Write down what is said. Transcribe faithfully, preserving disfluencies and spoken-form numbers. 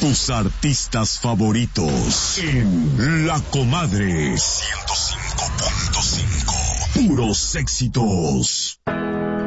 Tus artistas favoritos en La Comadre ciento cinco punto cinco. Puros éxitos.